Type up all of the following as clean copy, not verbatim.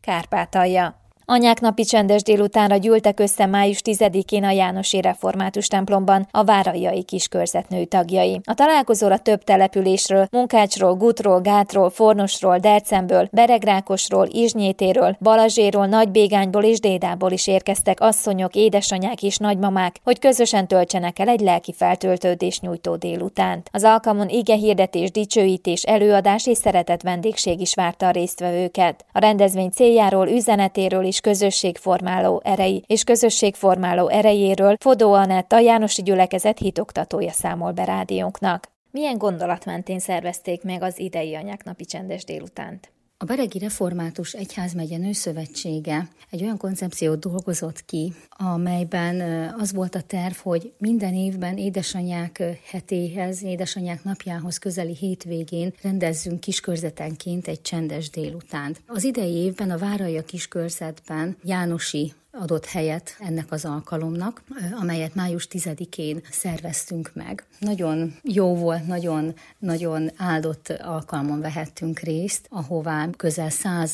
Kárpátalja. Anyák napi csendes délutánra gyűltek össze május 10-én a Jánosi Református templomban a váraljai kiskörzet tagjai. A találkozóra több településről, Munkácsról, Gutról, Gátról, Fornosról, Dercemből, Beregrákosról, Izsnyétéről, Balazséról, Nagybégányból és Dédából is érkeztek asszonyok, édesanyák és nagymamák, hogy közösen töltsenek el egy lelki feltöltődés nyújtó délutánt. Az alkalmon igehirdetés, dicsőítés, előadás és szeretett vendégség is várta a résztvevőket. A rendezvény céljáról, üzenetéről és közösségformáló erejéről Fodó Anett, a Jánosi gyülekezet hitoktatója számol be rádiónknak. Milyen gondolat mentén szervezték meg az idei Anyák napi csendes délutánt? A Beregi Református Egyházmegye Nőszövetsége egy olyan koncepciót dolgozott ki, amelyben az volt a terv, hogy minden évben édesanyák hetéhez, édesanyák napjához közeli hétvégén rendezzünk kiskörzetenként egy csendes délutánt. Az idei évben a Váralja kiskörzetben Jánosi adott helyet ennek az alkalomnak, amelyet május 10-én szerveztünk meg. Nagyon jó volt, nagyon áldott alkalmon vehettünk részt, ahová közel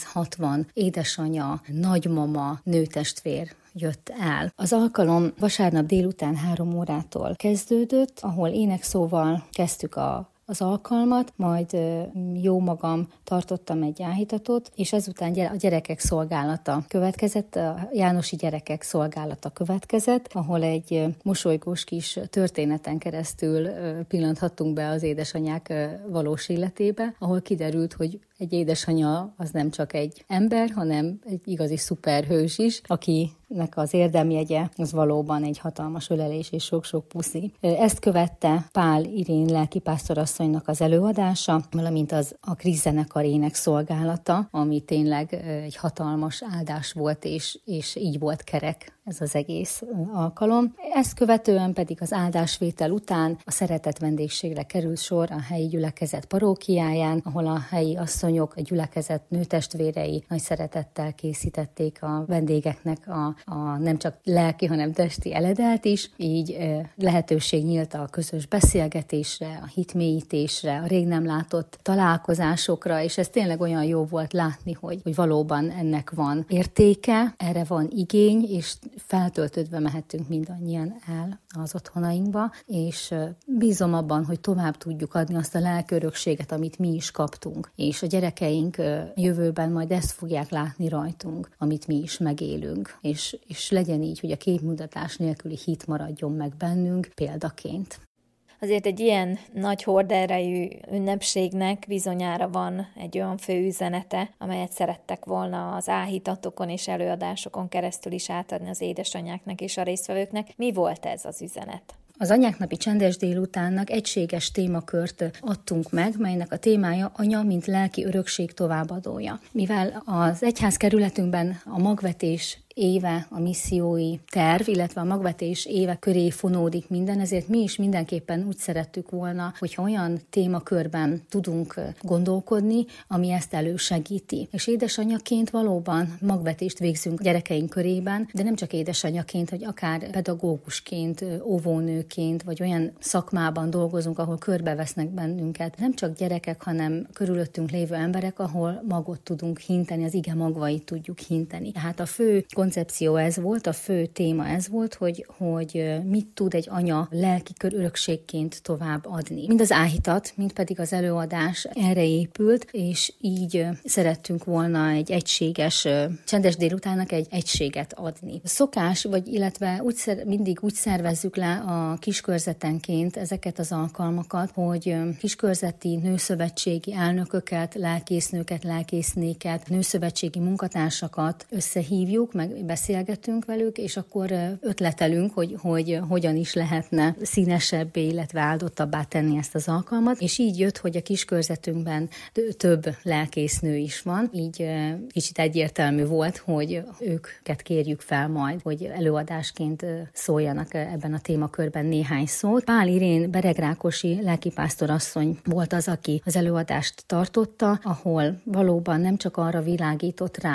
160 édesanya, nagymama, nőtestvér jött el. Az alkalom vasárnap délután 3 órától kezdődött, ahol énekszóval kezdtük az alkalmat, majd jó magam tartottam egy áhítatot, és ezután a gyerekek szolgálata következett, a Jánosi gyerekek szolgálata következett, ahol egy mosolygós kis történeten keresztül pillanthattunk be az édesanyák valós életébe, ahol kiderült, hogy egy édesanya az nem csak egy ember, hanem egy igazi szuperhős is, akinek az érdemjegye az valóban egy hatalmas ölelés és sok-sok puszi. Ezt követte Pál Irén lelkipásztorasszonynak az előadása, valamint a Krisz zenekar énekszolgálata, ami tényleg egy hatalmas áldás volt, és így volt kerek ez az egész alkalom. Ezt követően pedig az áldásvétel után a szeretett vendégségre került sor a helyi gyülekezet parókiáján, ahol a helyi asszonyok, a gyülekezet nőtestvérei nagy szeretettel készítették a vendégeknek a nem csak lelki, hanem testi eledelt is. Így lehetőség nyílt a közös beszélgetésre, a hitmélyítésre, a rég nem látott találkozásokra, és ez tényleg olyan jó volt látni, hogy valóban ennek van értéke, erre van igény, és feltöltődve mehetünk mindannyian el az otthonainkba, és bízom abban, hogy tovább tudjuk adni azt a lelkiörökséget, amit mi is kaptunk, és a gyerekeink jövőben majd ezt fogják látni rajtunk, amit mi is megélünk, és legyen így, hogy a képmutatás nélküli hit maradjon meg bennünk példaként. Azért egy ilyen nagy horderejű ünnepségnek bizonyára van egy olyan fő üzenete, amelyet szerettek volna az áhítatokon és előadásokon keresztül is átadni az édesanyáknak és a résztvevőknek. Mi volt ez az üzenet? Az Anyák napi csendes délutánnak egységes témakört adtunk meg, melynek a témája anya, mint lelki örökség továbbadója. Mivel az egyházkerületünkben a magvetés éve a missziói terv, illetve a magvetés éve köré fonódik minden, ezért mi is mindenképpen úgy szerettük volna, hogyha olyan témakörben tudunk gondolkodni, ami ezt elősegíti. És édesanyaként valóban magvetést végzünk gyerekeink körében, de nem csak édesanyaként, hogy akár pedagógusként, óvónőként, vagy olyan szakmában dolgozunk, ahol körbevesznek bennünket. Nem csak gyerekek, hanem körülöttünk lévő emberek, ahol magot tudunk hinteni, az ige magvait tudjuk hinteni. Tehát a fő koncepció ez volt, a fő téma ez volt, hogy mit tud egy anya lelki örökségként tovább adni. Mind az áhítat, mind pedig az előadás erre épült, és így szerettünk volna egy egységes, csendes délutánnak egy egységet adni. Szokás, illetve mindig úgy szervezzük le a kiskörzetenként ezeket az alkalmakat, hogy kiskörzeti nőszövetségi elnököket, lelkésznőket, lelkésznéket, nőszövetségi munkatársakat összehívjuk, meg beszélgetünk velük, és akkor ötletelünk, hogy hogyan is lehetne színesebbé, illetve áldottabbá tenni ezt az alkalmat, és így jött, hogy a kiskörzetünkben több lelkésznő is van, így kicsit egyértelmű volt, hogy őket kérjük fel majd, hogy előadásként szóljanak ebben a témakörben néhány szót. Pál Irén beregrákosi lelkipásztorasszony volt az, aki az előadást tartotta, ahol valóban nem csak arra világított rá,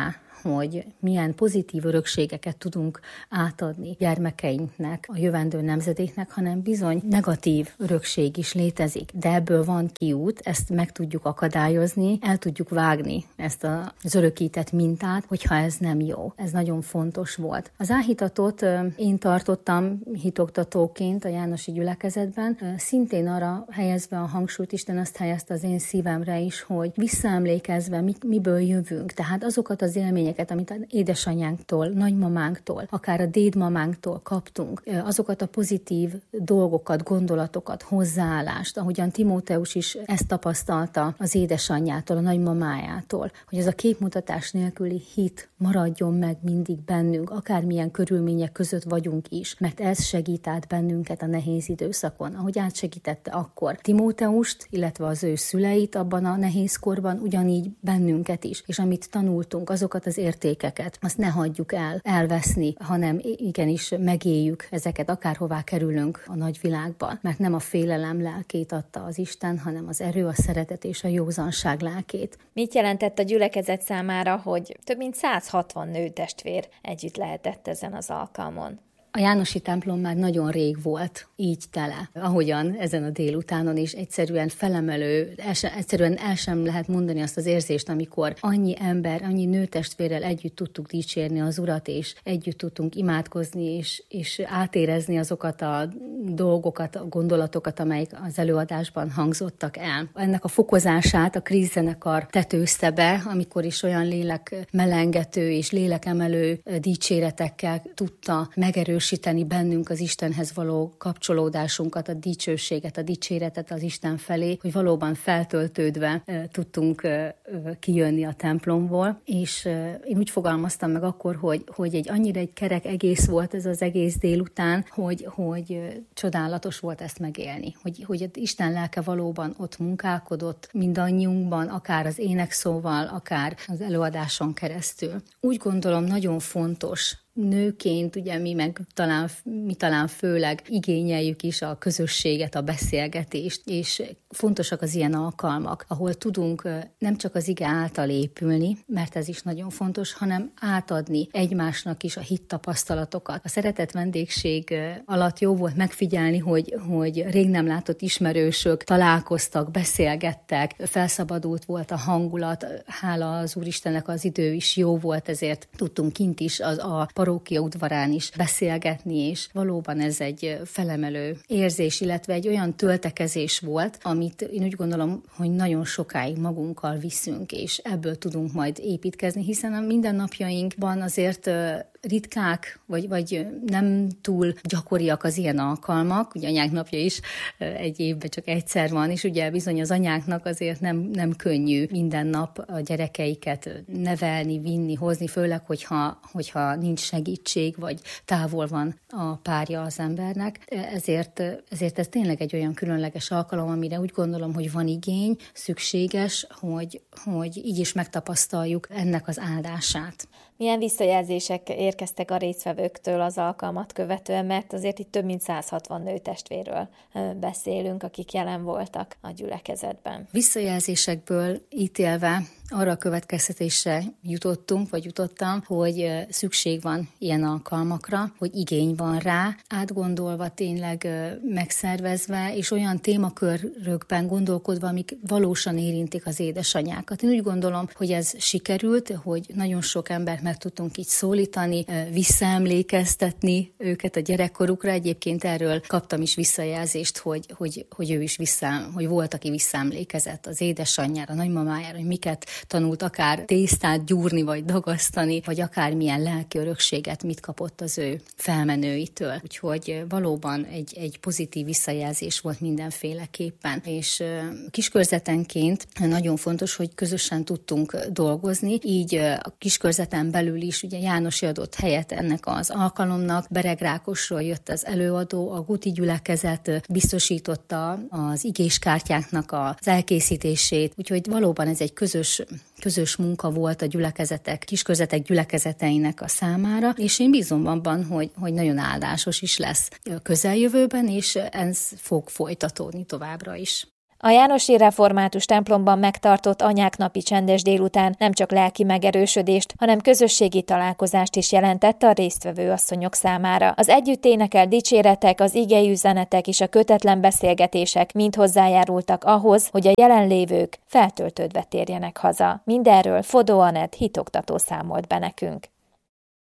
hogy milyen pozitív örökségeket tudunk átadni gyermekeinknek, a jövendő nemzedéknek, hanem bizony negatív örökség is létezik. De ebből van kiút, ezt meg tudjuk akadályozni, el tudjuk vágni ezt az örökített mintát, hogyha ez nem jó. Ez nagyon fontos volt. Az áhítatot én tartottam hitoktatóként a jánosi gyülekezetben, szintén arra helyezve a hangsúlyt, Isten azt helyezte az én szívemre is, hogy visszaemlékezve miből jövünk, tehát azokat az élményeket, amit az édesanyánktól, nagymamánktól, akár a dédmamánktól kaptunk, azokat a pozitív dolgokat, gondolatokat, hozzáállást, ahogyan Timóteus is ezt tapasztalta az édesanyjától, a nagymamájától, hogy ez a képmutatás nélküli hit maradjon meg mindig bennünk, akármilyen körülmények között vagyunk is, mert ez segít át bennünket a nehéz időszakon, ahogy átsegítette akkor Timóteust, illetve az ő szüleit abban a nehéz korban, ugyanígy bennünket is. És amit tanultunk, azokat az értékeket, azt ne hagyjuk elveszni, hanem igenis megéljük ezeket, akárhová kerülünk a nagyvilágban, mert nem a félelem lelkét adta az Isten, hanem az erő, a szeretet és a józanság lelkét. Mit jelentett a gyülekezet számára, hogy több mint 160 nőtestvér együtt lehetett ezen az alkalmon? A jánosi templom már nagyon rég volt így tele, ahogyan ezen a délutánon is egyszerűen felemelő, egyszerűen el sem lehet mondani azt az érzést, amikor annyi ember, annyi nőtestvérrel együtt tudtuk dicsérni az Urat, és együtt tudtunk imádkozni, és átérezni azokat a dolgokat, a gondolatokat, amelyek az előadásban hangzottak el. Ennek a fokozását a Krisz zenekar tetőzte be, amikor is olyan lélekmelengető és lélekemelő dicséretekkel tudta megerősíteni bennünk az Istenhez való kapcsolódásunkat, a dicsőséget, a dicséretet az Isten felé, hogy valóban feltöltődve tudtunk kijönni a templomból, és én úgy fogalmaztam meg akkor, hogy annyira egy kerek egész volt ez az egész délután, hogy csodálatos volt ezt megélni, hogy Isten lelke valóban ott munkálkodott mindannyiunkban, akár az énekszóval, akár az előadáson keresztül. Úgy gondolom, nagyon fontos nőként, ugye mi talán főleg igényeljük is a közösséget, a beszélgetést, és fontosak az ilyen alkalmak, ahol tudunk nem csak az ige által épülni, mert ez is nagyon fontos, hanem átadni egymásnak is a hittapasztalatokat. A szeretett vendégség alatt jó volt megfigyelni, hogy rég nem látott ismerősök találkoztak, beszélgettek, felszabadult volt a hangulat, hála az Úristennek az idő is jó volt, ezért tudtunk kint is a parókia udvarán is beszélgetni, és valóban ez egy felemelő érzés, illetve egy olyan töltekezés volt, amit én úgy gondolom, hogy nagyon sokáig magunkkal viszünk, és ebből tudunk majd építkezni, hiszen a mindennapjainkban azért ritkák, vagy nem túl gyakoriak az ilyen alkalmak. Ugye anyák napja is egy évben csak egyszer van, és ugye bizony az anyáknak azért nem könnyű minden nap a gyerekeiket nevelni, vinni, hozni, főleg, hogyha nincs segítség, vagy távol van a párja az embernek. Ezért ez tényleg egy olyan különleges alkalom, amire úgy gondolom, hogy van igény, szükséges, hogy így is megtapasztaljuk ennek az áldását. Milyen visszajelzések érkeztek a résztvevőktől az alkalmat követően, mert azért itt több mint 160 nőtestvérről beszélünk, akik jelen voltak a gyülekezetben. Visszajelzésekből ítélve arra a következtetésre jutottam, hogy szükség van ilyen alkalmakra, hogy igény van rá, átgondolva tényleg megszervezve, és olyan témakörökben gondolkodva, amik valósan érintik az édesanyákat. Én úgy gondolom, hogy ez sikerült, hogy nagyon sok embert meg tudtunk így szólítani, visszaemlékeztetni őket a gyerekkorukra. Egyébként erről kaptam is visszajelzést, hogy ő is hogy volt, aki visszaemlékezett az édesanyjára, a nagymamájára, hogy miket tanult, akár tésztát gyúrni, vagy dagasztani, vagy akármilyen lelki örökséget mit kapott az ő felmenőitől. Úgyhogy valóban egy pozitív visszajelzés volt mindenféleképpen. És kiskörzetenként nagyon fontos, hogy közösen tudtunk dolgozni, így a kiskörzetben belül is ugye Jánosi adott helyet ennek az alkalomnak. Beregrákosról jött az előadó, a Guti gyülekezet biztosította az igéskártyáknak az elkészítését, úgyhogy valóban ez egy közös munka volt a gyülekezetek, kiskörzetek gyülekezeteinek a számára, és én bízom abban, hogy nagyon áldásos is lesz a közeljövőben, és ez fog folytatódni továbbra is. A jánosi református templomban megtartott anyák napi csendes délután nem csak lelki megerősödést, hanem közösségi találkozást is jelentett a résztvevő asszonyok számára. Az együtt énekelt dicséretek, az igei üzenetek és a kötetlen beszélgetések mind hozzájárultak ahhoz, hogy a jelenlévők feltöltődve térjenek haza. Mindenről Fodó Anett hitoktató számolt be nekünk.